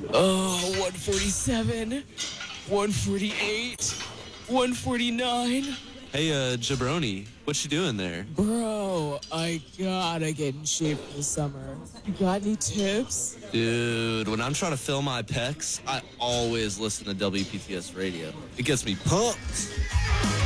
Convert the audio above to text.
Oh, 147, 148, 149. Hey, Jabroni, what you doing there? Bro, I gotta get in shape for the summer. You got any tips? Dude, when I'm trying to fill my pecs, I always listen to WPTS radio. It gets me pumped.